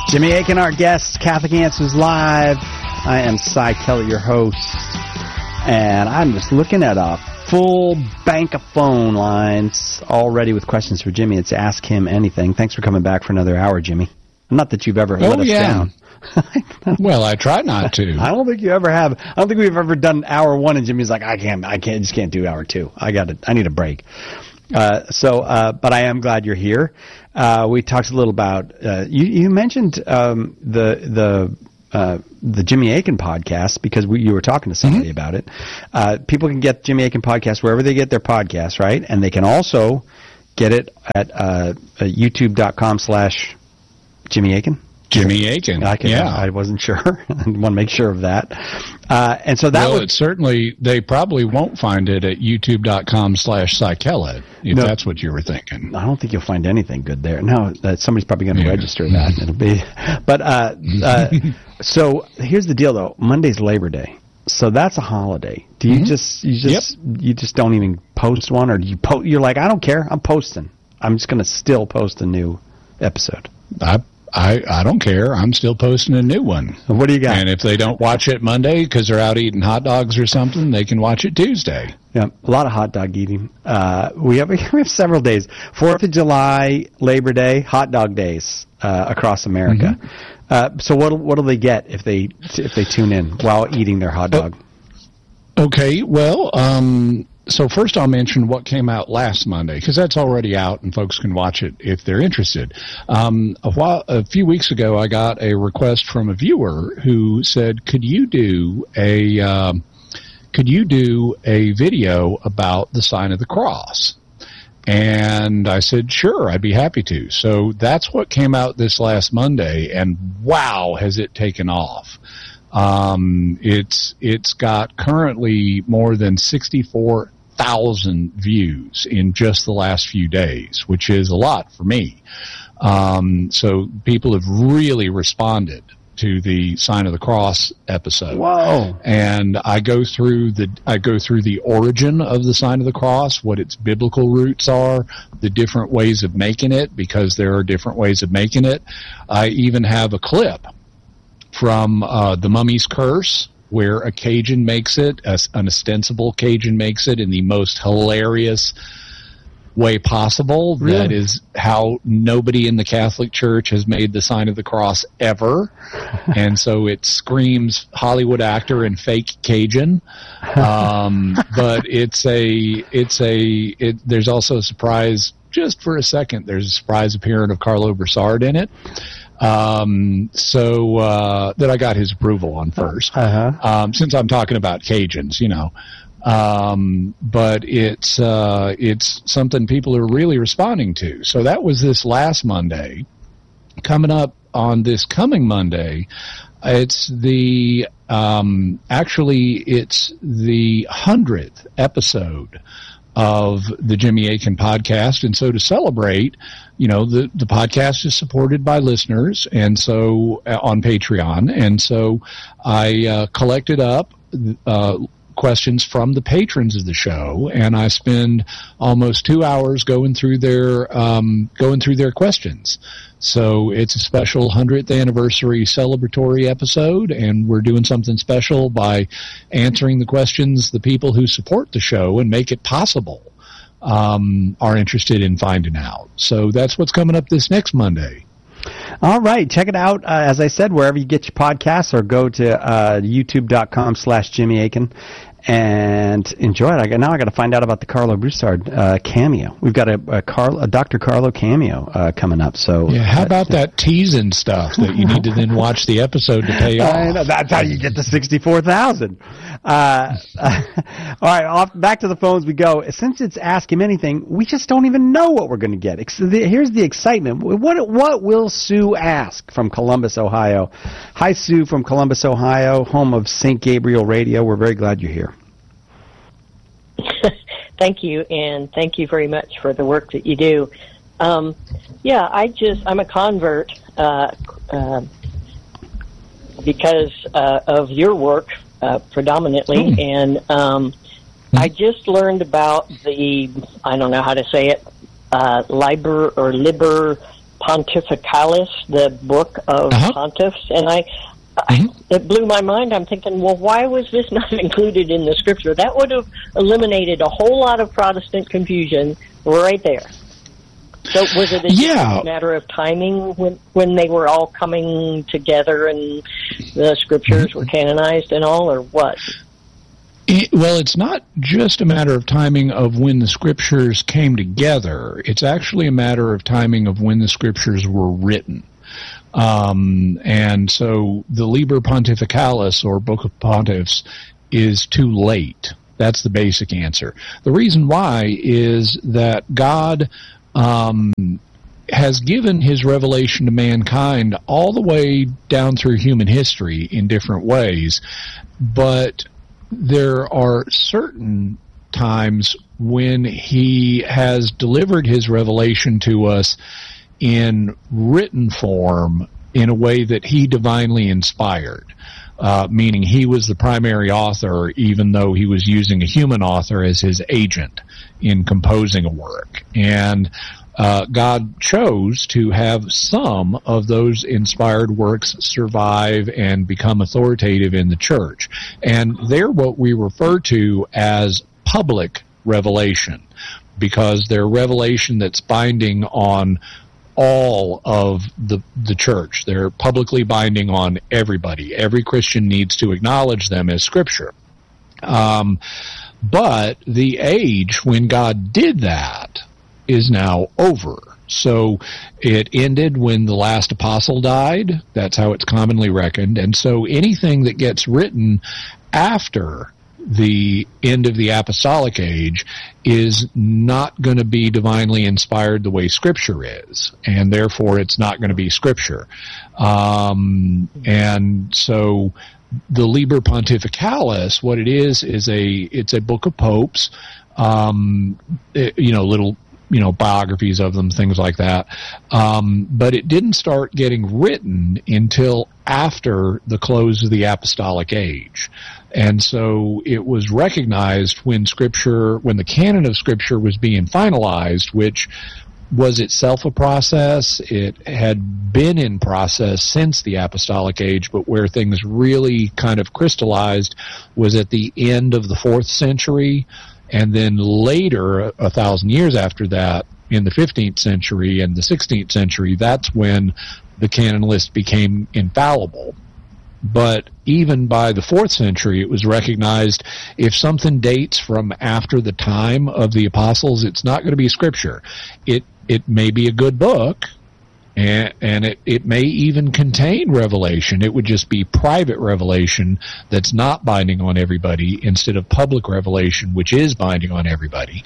Jimmy Akin, our guest, Catholic Answers Live. I am Cy Kelley, your host, and I'm just looking at a full bank of phone lines already with questions for Jimmy. It's Ask Him Anything. Thanks for coming back for another hour, Jimmy. Not that you've ever let us down. Well, I try not to. I don't think you ever have. I don't think we've ever done hour one, and Jimmy's like, I just can't do hour two. I need a break. But I am glad you're here. We talked a little about you mentioned the Jimmy Akin podcast because you were talking to somebody about it. People can get Jimmy Akin podcast wherever they get their podcasts, right? And they can also get it at youtube.com/Jimmy Akin. Jimmy Akin. I wasn't sure. I want to make sure of that. And so that it's certainly, they probably won't find it at youtube.com/Cy Kelley, if that's what you were thinking. I don't think you'll find anything good there. No, somebody's probably going to register that. It'll be, but, so here's the deal though. Monday's Labor Day. So that's a holiday. Do you you just don't even post one, or do you you're like, I don't care. I'm posting. I'm just going to still post a new episode. I don't care. I'm still posting a new one. What do you got? And if they don't watch it Monday because they're out eating hot dogs or something, they can watch it Tuesday. Yeah, a lot of hot dog eating. We have several days: 4th of July, Labor Day, hot dog days across America. So what'll they get if they tune in while eating their hot dog? Okay, well, so first I'll mention what came out last Monday, because that's already out and folks can watch it if they're interested. A few weeks ago, I got a request from a viewer who said, could you do a video about the sign of the cross? And I said, sure, I'd be happy to. So that's what came out this last Monday, and wow, has it taken off. It's got currently more than 64,000 views in just the last few days, which is a lot for me. So people have really responded to the Sign of the Cross episode. Whoa. And I go through the origin of the Sign of the Cross, what its biblical roots are, the different ways of making it, because there are different ways of making it. I even have a clip from The Mummy's Curse, where a Cajun makes it, an ostensible Cajun makes it in the most hilarious way possible. Really? That is how nobody in the Catholic Church has made the sign of the cross ever. And so it screams Hollywood actor and fake Cajun. But there's also a surprise, just for a second, there's a surprise appearance of Carlo Broussard in it. That I got his approval on first. Since I'm talking about Cajuns, but it's something people are really responding to. So that was this last Monday. Coming up on this coming Monday, it's the 100th episode of the Jimmy Akin podcast. And so to celebrate, the podcast is supported by listeners, and so on Patreon. And so I collected up questions from the patrons of the show, and I spend almost 2 hours going through their questions. So it's a special 100th anniversary celebratory episode, and we're doing something special by answering the questions the people who support the show and make it possible are interested in finding out. So that's what's coming up this next Monday. All right. Check it out, as I said, wherever you get your podcasts, or go to youtube.com/Jimmy Akin and enjoy it. Now I got to find out about the Carlo Broussard cameo. We've got a Dr. Carlo cameo coming up. So yeah, how about that teasing stuff that you need to then watch the episode to pay off? I know, that's how you get the 64,000. All right, back to the phones we go. Since it's Ask Him Anything, we just don't even know what we're going to get. Here's the excitement. What will Sue ask from Columbus, Ohio? Hi, Sue from Columbus, Ohio, home of St. Gabriel Radio. We're very glad you're here. Thank you, and thank you very much for the work that you do. I'm a convert because of your work predominantly, and I just learned about I don't know how to say it, Liber Pontificalis, the book of pontiffs, and it blew my mind. I'm thinking, well, why was this not included in the Scripture? That would have eliminated a whole lot of Protestant confusion right there. So was it a matter of timing when they were all coming together and the Scriptures were canonized and all, or what? Well, it's not just a matter of timing of when the Scriptures came together. It's actually a matter of timing of when the Scriptures were written. And so the Liber Pontificalis, or Book of Pontiffs, is too late. That's the basic answer. The reason why is that God has given his revelation to mankind all the way down through human history in different ways, but there are certain times when he has delivered his revelation to us in written form in a way that he divinely inspired, meaning he was the primary author even though he was using a human author as his agent in composing a work. And God chose to have some of those inspired works survive and become authoritative in the church. And they're what we refer to as public revelation, because they're revelation that's binding on all of the church. They're publicly binding on everybody. Every Christian needs to acknowledge them as Scripture. But the age when God did that is now over. So it ended when the last apostle died. That's how it's commonly reckoned. And so anything that gets written after the end of the apostolic age is not going to be divinely inspired the way Scripture is, and therefore it's not going to be Scripture. And so the Liber Pontificalis, what it is it's a book of popes, little biographies of them, things like that. But it didn't start getting written until after the close of the apostolic age. And so it was recognized when the canon of Scripture was being finalized, which was itself a process. It had been in process since the apostolic age, but where things really kind of crystallized was at the end of the 4th century. And then later, 1,000 years after that, in the 15th century and the 16th century, that's when the canon list became infallible. But even by the 4th century, it was recognized if something dates from after the time of the apostles, it's not going to be Scripture. It may be a good book, and it may even contain revelation. It would just be private revelation that's not binding on everybody instead of public revelation, which is binding on everybody.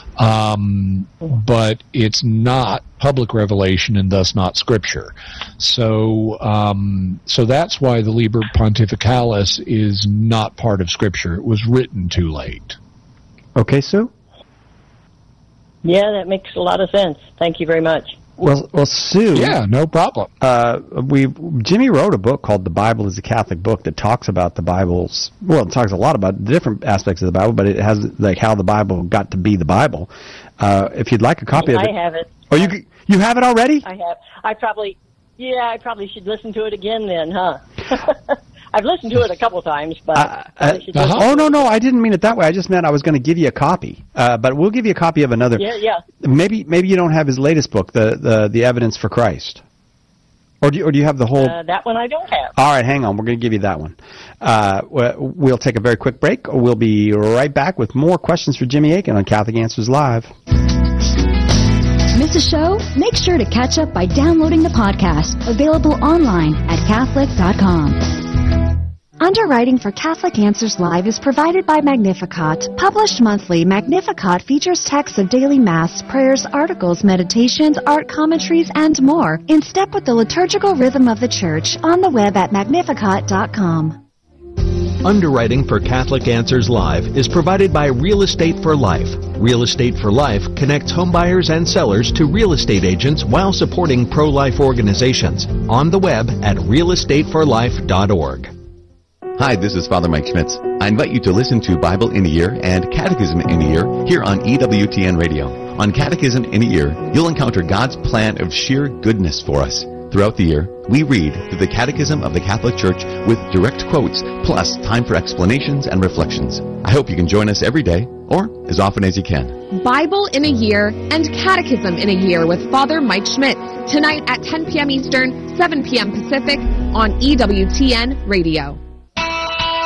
But it's not public revelation and thus not Scripture. So that's why the Liber Pontificalis is not part of Scripture. It was written too late. Okay, Sue? Yeah, that makes a lot of sense. Thank you very much. Well, Sue. Yeah, no problem. Jimmy wrote a book called "The Bible is a Catholic Book" that talks about the Bible's. Well, it talks a lot about different aspects of the Bible, but it has like how the Bible got to be the Bible. If you'd like a copy of it, I have it. Oh, you have it already? I have. I probably should listen to it again then, huh? I've listened to it a couple times, but oh no, I didn't mean it that way. I just meant I was going to give you a copy, but we'll give you a copy of another. Yeah. Maybe you don't have his latest book, the Evidence for Christ, or do you have the whole? That one I don't have. All right, hang on. We're going to give you that one. We'll take a very quick break. We'll be right back with more questions for Jimmy Akin on Catholic Answers Live. Miss a show? Make sure to catch up by downloading the podcast, available online at Catholic.com. Underwriting for Catholic Answers Live is provided by Magnificat. Published monthly, Magnificat features texts of daily Mass, prayers, articles, meditations, art commentaries, and more, in step with the liturgical rhythm of the Church, on the web at Magnificat.com. Underwriting for Catholic Answers Live is provided by Real Estate for Life. Real Estate for Life connects homebuyers and sellers to real estate agents while supporting pro-life organizations. On the web at realestateforlife.org. Hi, this is Father Mike Schmitz. I invite you to listen to Bible in a Year and Catechism in a Year here on EWTN Radio. On Catechism in a Year, you'll encounter God's plan of sheer goodness for us. Throughout the year, we read through the Catechism of the Catholic Church with direct quotes, plus time for explanations and reflections. I hope you can join us every day, or as often as you can. Bible in a Year and Catechism in a Year with Father Mike Schmitz, tonight at 10 p.m. Eastern, 7 p.m. Pacific on EWTN Radio.